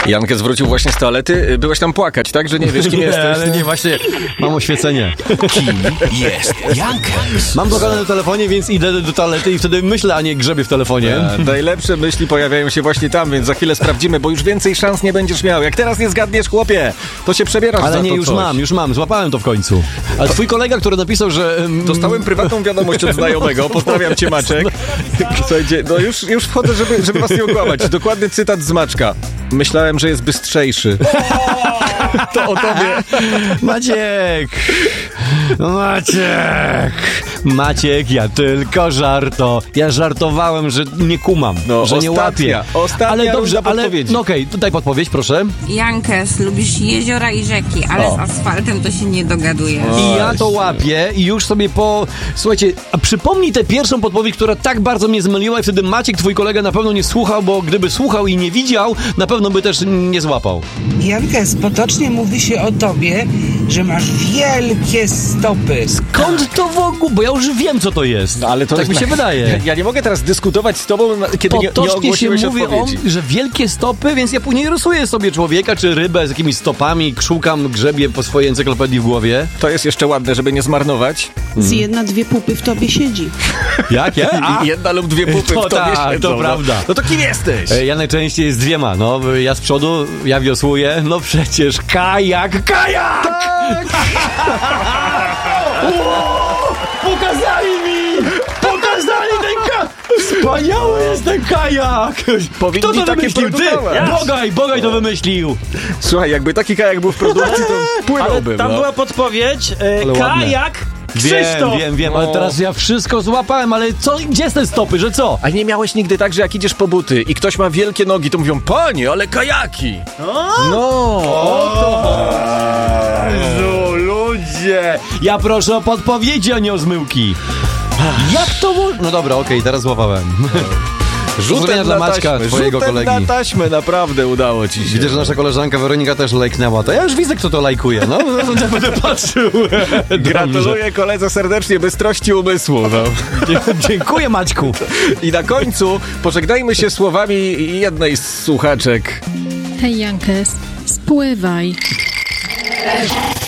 Jankę zwrócił właśnie z toalety. Byłeś tam płakać, tak? Że nie wiesz, kim jesteś. Ale nie, właśnie mam oświecenie. Kim jest Jankes? Mam blokadę na telefonie, więc idę do toalety i wtedy myślę, a nie grzebię w telefonie. Najlepsze myśli pojawiają się właśnie tam, więc za chwilę sprawdzimy, bo już więcej szans nie będziesz miał. Jak teraz nie zgadniesz, chłopie, to się przebierasz Ale za nie, to już mam, złapałem to w końcu. Ale twój kolega, który napisał, że... Dostałem prywatną wiadomość od znajomego. Pozdrawiam cię, Maczek. Słuchajcie, no już wchodzę, żeby was nie okłamać. Dokładny cytat z Maczka. Myślałem, że jest bystrzejszy. To o tobie. Maciek, ja tylko Ja żartowałem, że nie kumam, że nie łapię. Ostatnia runda podpowiedzi. No okej, tutaj podpowiedź, proszę. Jankes, lubisz jeziora i rzeki, ale z asfaltem to się nie dogaduje. I ja to łapię i już sobie Słuchajcie, a przypomnij tę pierwszą podpowiedź, która tak bardzo mnie zmyliła i wtedy Maciek, twój kolega, na pewno nie słuchał, bo gdyby słuchał i nie widział, na pewno by też nie złapał. Jankes, potocznie mówi się o tobie, że masz wielkie stopy. Skąd to w ogóle? Bo ja już wiem, co to jest. No, ale to tak mi się wydaje. Ja nie mogę teraz dyskutować z tobą, kiedy nie Potocznie ogłosiłeś się mówi odpowiedzi. że wielkie stopy, więc ja później rysuję sobie człowieka czy rybę z jakimiś stopami, szukam, grzebię po swojej encyklopedii w głowie. To jest jeszcze ładne, żeby nie zmarnować. Z jedna, dwie pupy w tobie siedzi. Jak? I jedna lub dwie pupy w tobie siedzą. To prawda. No to kim jesteś? Ja najczęściej z dwiema, ja z przodu, ja wiosłuję, przecież kajak! Tak! Pokazali ten kajak! Wspaniały jest ten kajak! Powinni Kto to takie wymyślił? Ty! produkować. Bogaj to wymyślił! Słuchaj, jakby taki kajak był w produkcji, to płynąłbym. Tam była podpowiedź, kajak, Krzysztof! Wiem, ale teraz ja wszystko złapałem, ale gdzie są te stopy, że co? A nie miałeś nigdy tak, że jak idziesz po buty i ktoś ma wielkie nogi, to mówią, panie, ale kajaki! Jezu, ludzie! Ja proszę o podpowiedzi, a nie o zmyłki. Jak to No dobra, okej, teraz złapałem. Rzutem dla Maćka, twojego kolegi. Na taśmę, naprawdę udało ci się. Widzę, że nasza koleżanka Weronika też lajknęła. To ja już widzę, kto to lajkuje. Ja będę patrzył. Gratuluję koledze serdecznie bystrości umysłu. Dziękuję, Maćku. I na końcu pożegnajmy się słowami jednej z słuchaczek. Hej, Jankes, spływaj.